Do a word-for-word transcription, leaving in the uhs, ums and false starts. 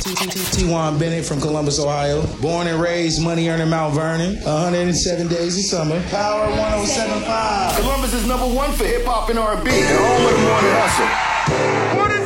T-Juan Bennett from Columbus, Ohio. Born and raised, money earning Mount Vernon. one hundred seven days of summer. Power one oh seven point five. Columbus is number one for hip hop and R and B. And home of the morning hustle.